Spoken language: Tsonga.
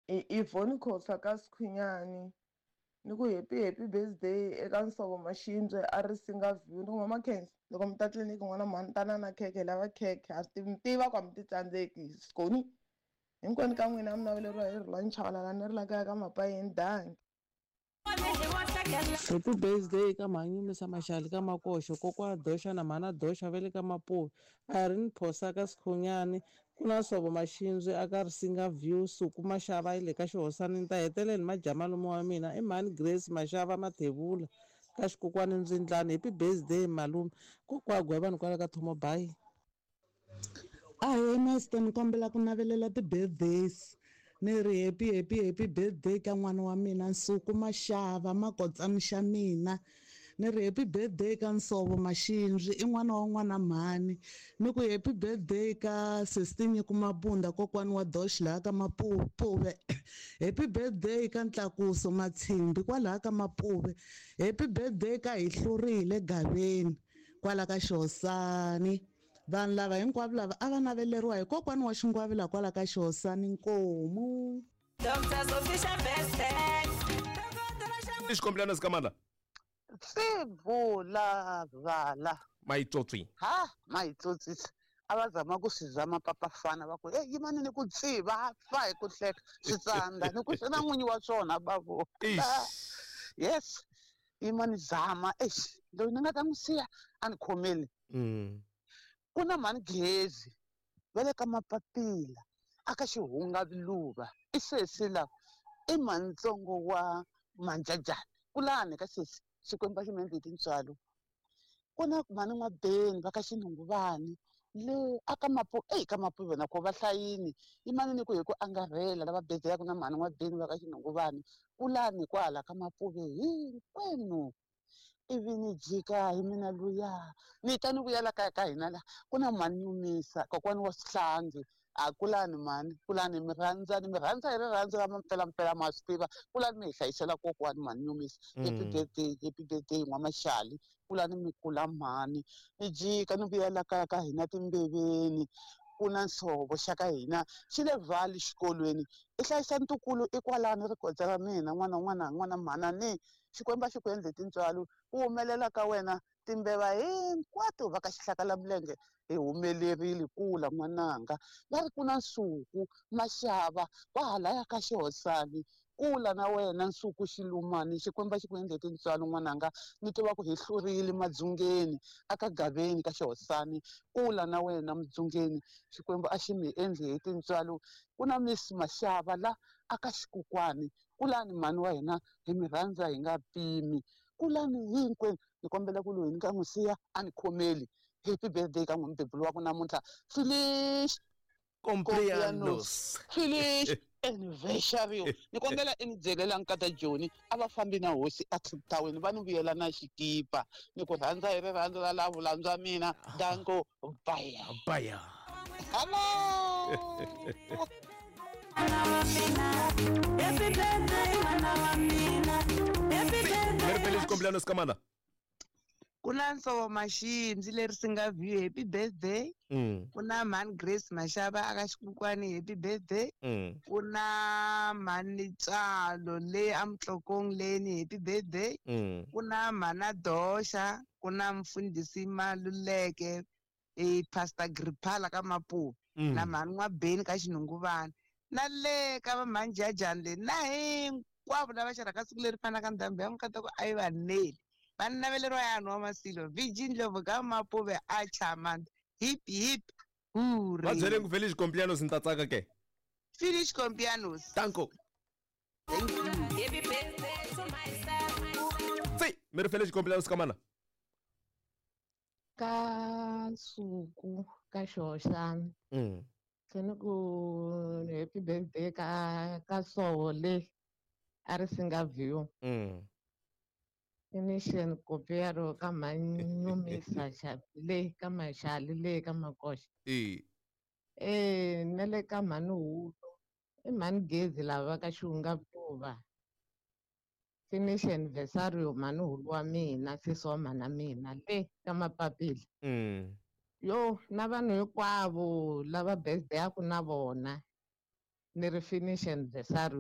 Yvonne Khosa ka Sikhwinyani ni ku happy birthday eka Nsovo Mashindze a ri singa view ni ku mama Khensi loko mi ta tliliniki n'wana mhani tana na khekhe lava khekhe a swi mi tiva ku a mi ti tsandzeki skoni hinkwenu ka n'wina a mi naveleriwa hi ri la Nchavalala ni ri la kaya ka Mapayeni Dangi. Happy birthday ka Mhanyumisa Mashali ka Makoxo kokwana Dosha na mhana Dosha va le ka Mapuve Irene Phosa ka Sikhonyani ku na Nsovo Mashinzwe aka Risinga View Suku Mashava yi le ka Xihosani ni ta hetelela majamalume wa mina i mhani Grace Mashava Mathevula ka xikokwani Ndzindlani. Happy birthday malume kokwa Gweba ni kwala ka Thomo Bay. Ahee Master ni kombela ku navelela ti-birthdays ni ri happy birthday ka n'wana wa mina Nsuku Mashava makotsani xa mina ni ri happy birthday ka Nsovo Mashinzwi i n'wana wa n'wana mhani ni ku happy birthday ka Sestinyiku Mabunda kokwani wa Dosh laha ka Mapuve happy birthday ka Ntlakuso Matshimbi kwalaha ka Mapuve happy birthday ka Hihlurile Gaveni kwala ka Xihosani vanhu lava hinkwavo lava a va naveleriwa hi kokwani wa Xingwavila kwala ka Xihosani Nkomu. Xikombelano sikamana Sivula vala mayitsotsi mayitsotsi a va zama ku swi zama papafana va ku yimani ni ku tsiva fa hi ku hleka switsandza ni ku swi na n'winyi wa swona bavo yes yimani zama loyi ni nga ta n'wi siya a ni khomeli ku na mhani Gezi va le ka Mapapila aka Xihungaviluva i sesi lawa i mhanintsongo wa Manjajana kulani ka sesi Xikwembu xi mi endle hi tintswalo ku na mhani N'wabeni va ka Xinhunguvani le aka ka Mapuve na ko va hlayini yimani ni ku hi ku angarhela lava bezeyaku na mhani N'wabeni va ka Xinhunguvani kulani kwala ka Mapuve hinkwenu ivi ni jika hi mina luya ni ta ni vuyela kaya ka hina la ku na mhani Nyumisa kokwani wa Swihlangi a kulani mhani kulani mi rhandza hi rirhandzu ra mpela ma swi tiva kulani mi hi hlayisela kokwani mhani Nyumisa happy birthday N'wamaxali kulani mi kula mhani ni jika ni vuyela kaya ka hina Timbeveni ku na Nsovo xa ka hina xi le Valley xikolweni i hlayisa ntukulu i kwalani rigodza ra mina n'wana mhanani Xikwembu xi ku endle tintswalo ku humelela ka wena timbeva hinkwato va ka Xihlakalamulenge hi humelerile kula n'wananga va ri ku na Nsuku Mashava va halaya ka Xihosani kula na wena Nsuku Xilumani Xikwembu xi ku endle tintswalo n'wananga ni tiva ku hi hlurile Madzungeni aka Gaveni ka Xihosani kula na wena Mudzungeni Xikwembu a xi mi endle hi tintswalo ku na Miss Mashava la aka Xikokwani kulani mhani wa hina hi mi rhandza hi nga pimi kulani hinkwenu ni kombela ku loyi ni nga n'wi siya a ni khomeli happy birthday ka n'wina bebulu wa ku namuntlha Feliz Cumpleaños anniversary ni kombela i ni byelela nkata Joni a va fambi na hosi a Kliptown va ni vuyela na xikipa ni ku rhandza hi rirhandzu ra lavulandzwa mina Danko baya hello Feliz cumpleaños kamana ku na Nsovo Mashinzwi leri singa view happy birthday ku na mhani Grace Mashava aka Xikokwani happy birthday ku na mhani Tsalo le eMtlokong leni happy birthday ku na mhana Dosha ku na Mfundhisi Maluleke Pastor Gripala ka Mapuve na mhani N'wabeni ka Xinhunguvani na le ka va Manjajana le na hinkwavo lava xerhaka siku leri fanaka ndhambi ya mukata ku a yi va neli va naveleriwa ya wa Masilo Virgin Ndlovu ka Mapuve a Chamanda hip hurry va byele ku Feliz cumpleaños ni ta tsaka ke Feliz cumpleaños Danko thank you Happy birthday to myself mi ri Feliz cumpleaños kamana ka Nsuku ka Xihosani ni ku happy birthday ka Soho le a ri singa view ni xeni kopi ya ro ka Manyumisa le ka Maxali le ka Makoxa na le ka mhani Hulo i mhani Gezi lava ka Xihungaviluva finish anniversary mhani Hulo wa mina sesi wa mhana mina le ka Mapapila yo na vanhu hinkwavo lava birthday yaku na vona ni ri finish anniversary